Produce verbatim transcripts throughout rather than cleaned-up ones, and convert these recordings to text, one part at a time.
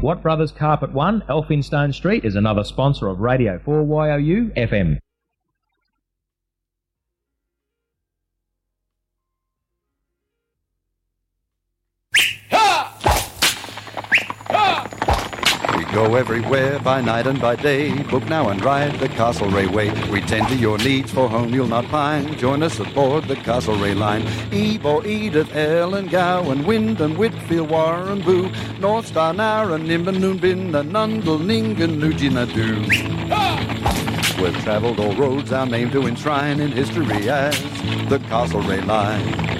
Watt Brothers Carpet one, Elphinstone Street, is another sponsor of Radio four Y O U F M. Go everywhere by night and by day. Book now and ride the Castlereagh way. We tend to your needs, for home you'll not pine. Join us aboard the Castlereagh line. Ebor, Edith, Ellen, Gowan, Wyndham, Whitfield, Warren, Boo, North Star, Nara, Nimbin, Noonbin, Nundle, Ningen, Nujinadu. We've travelled all roads, our name to enshrine in history as the Castlereagh line.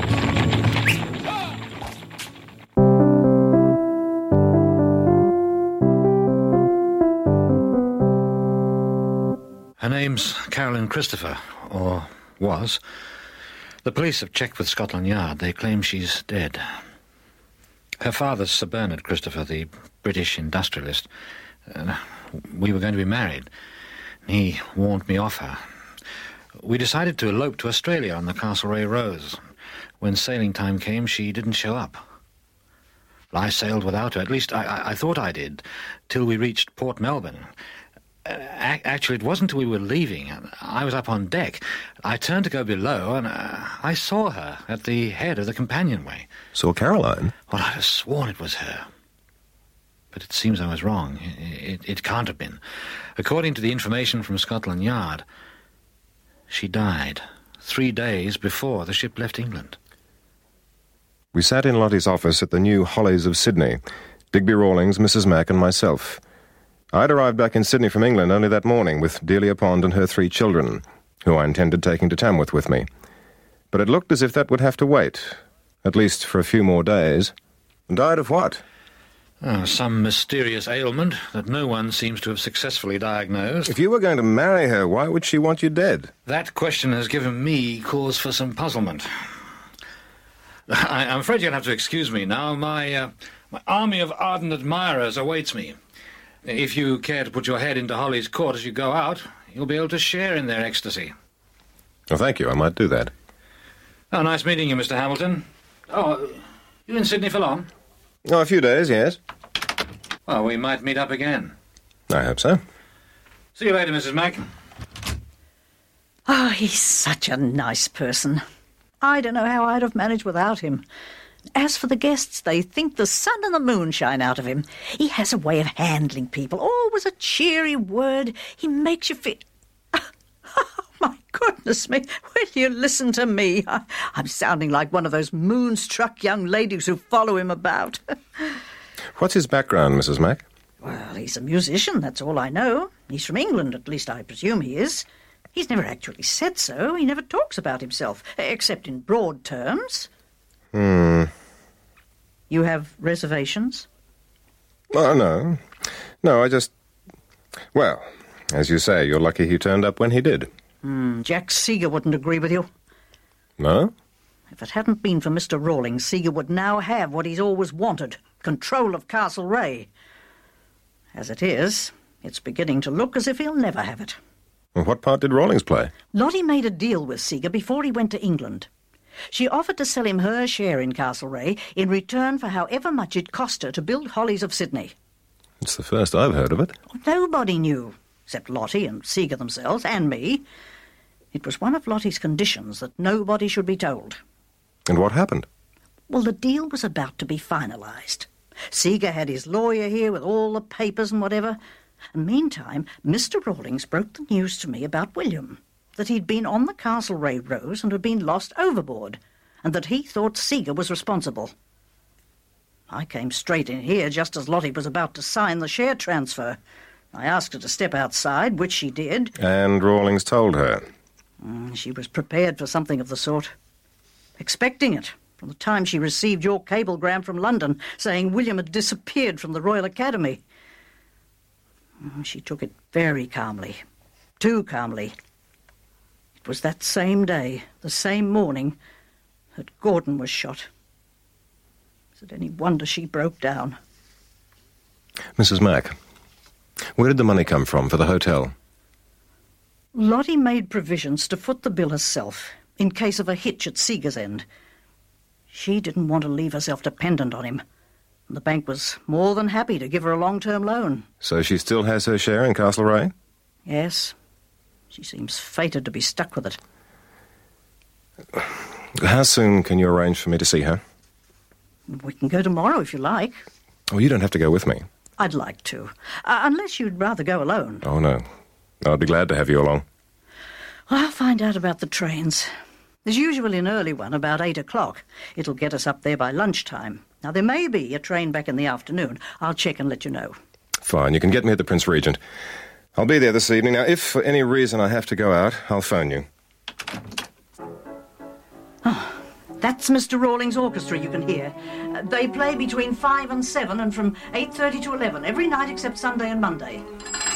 Her name's Carolyn Christopher, or was. The police have checked with Scotland Yard. They claim she's dead. Her father's Sir Bernard Christopher, the British industrialist. Uh, we were going to be married. He warned me off her. We decided to elope to Australia on the Castlereagh Rose. When sailing time came, she didn't show up. I sailed without her. At least I, I, I thought I did, till we reached Port Melbourne. Uh, actually, it wasn't till we were leaving. I was up on deck. I turned to go below, and uh, I saw her at the head of the companionway. Saw Caroline? Well, I'd have sworn it was her. But it seems I was wrong. It, it, it can't have been. According to the information from Scotland Yard, she died three days before the ship left England. We sat in Lottie's office at the new Hollies of Sydney. Digby Rawlings, Missus Mack, and myself. I'd arrived back in Sydney from England only that morning with Delia Pond and her three children, who I intended taking to Tamworth with me. But it looked as if that would have to wait, at least for a few more days. Died of what? Oh, some mysterious ailment that no one seems to have successfully diagnosed. If you were going to marry her, why would she want you dead? That question has given me cause for some puzzlement. I, I'm afraid you'll have to excuse me now. My, uh, my army of ardent admirers awaits me. If you care to put your head into Holly's court as you go out, you'll be able to share in their ecstasy. Oh, thank you. I might do that. Oh, nice meeting you, Mister Hamilton. Oh, you in Sydney for long? Oh, a few days, yes. Well, we might meet up again. I hope so. See you later, Missus Mack. Oh, he's such a nice person. I don't know how I'd have managed without him. As for the guests, they think the sun and the moon shine out of him. He has a way of handling people, always a cheery word. He makes you feel... Oh, my goodness me, will you listen to me? I, I'm sounding like one of those moonstruck young ladies who follow him about. What's his background, Missus Mack? Well, he's a musician, that's all I know. He's from England, at least I presume he is. He's never actually said so. He never talks about himself, except in broad terms. Hmm. You have reservations? Oh, no. No, I just... Well, as you say, you're lucky he turned up when he did. Hmm, Jack Seeger wouldn't agree with you. No? If it hadn't been for Mister Rawlings, Seeger would now have what he's always wanted, control of Castlereagh. As it is, it's beginning to look as if he'll never have it. Well, what part did Rawlings play? Lottie made a deal with Seeger before he went to England. She offered to sell him her share in Castlereagh in return for however much it cost her to build Hollies of Sydney. It's the first I've heard of it. Nobody knew, except Lottie and Seeger themselves, and me. It was one of Lottie's conditions that nobody should be told. And what happened? Well, the deal was about to be finalised. Seeger had his lawyer here with all the papers and whatever. And meantime, Mister Rawlings broke the news to me about William, that he'd been on the Castlereagh Rose and had been lost overboard, and that he thought Seeger was responsible. I came straight in here just as Lottie was about to sign the share transfer. I asked her to step outside, which she did. And Rawlings told her? Mm, she was prepared for something of the sort. Expecting it, from the time she received your cablegram from London saying William had disappeared from the Royal Academy. Mm, she took it very calmly. Too calmly. It was that same day, the same morning, that Gordon was shot. Is it any wonder she broke down? Missus Mack, where did the money come from for the hotel? Lottie made provisions to foot the bill herself, in case of a hitch at Seeger's end. She didn't want to leave herself dependent on him. The bank was more than happy to give her a long-term loan. So she still has her share in Castlereagh? Yes. She seems fated to be stuck with it. How soon can you arrange for me to see her? We can go tomorrow if you like. Oh, you don't have to go with me. I'd like to. Uh, unless you'd rather go alone. Oh, no. I'd be glad to have you along. Well, I'll find out about the trains. There's usually an early one, about eight o'clock. It'll get us up there by lunchtime. Now, there may be a train back in the afternoon. I'll check and let you know. Fine, you can get me at the Prince Regent. I'll be there this evening. Now, if for any reason I have to go out, I'll phone you. Oh, that's Mister Rawlings' orchestra you can hear. Uh, they play between five and seven and from eight thirty to eleven, every night except Sunday and Monday.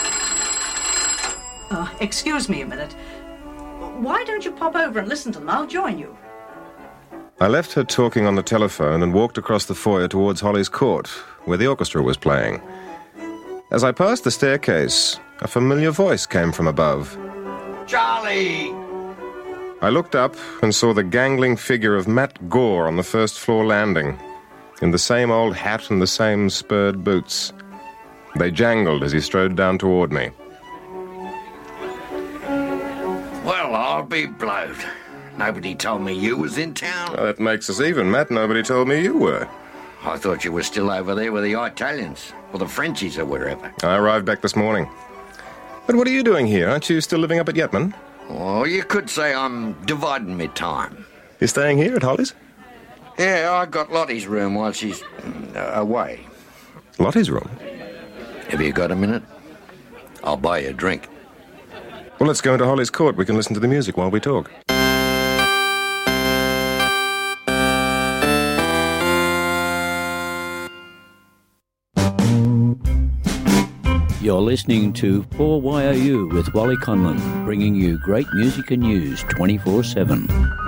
Oh, excuse me a minute. Why don't you pop over and listen to them? I'll join you. I left her talking on the telephone and walked across the foyer towards Holly's Court, where the orchestra was playing. As I passed the staircase, a familiar voice came from above. Charlie! I looked up and saw the gangling figure of Matt Gore on the first floor landing, in the same old hat and the same spurred boots. They jangled as he strode down toward me. Well, I'll be blowed. Nobody told me you was in town. Oh, that makes us even, Matt. Nobody told me you were. I thought you were still over there with the Italians, or the Frenchies, or wherever. I arrived back this morning. But what are you doing here? Aren't you still living up at Yetman? Oh, you could say I'm dividing my time. You're staying here at Holly's? Yeah, I got Lottie's room while she's uh, away. Lottie's room? Have you got a minute? I'll buy you a drink. Well, let's go into Holly's Court. We can listen to the music while we talk. You're listening to four Y O U with Wally Conlon, bringing you great music and news twenty-four seven.